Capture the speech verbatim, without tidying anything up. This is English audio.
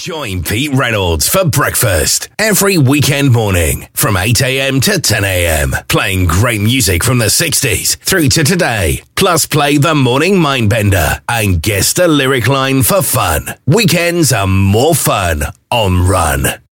Join Pete Reynolds for breakfast every weekend morning from eight a.m. to ten a.m. Playing great music from the sixties through to today. Plus play the Morning Mindbender and guess the lyric line for fun. Weekends are more fun on Run.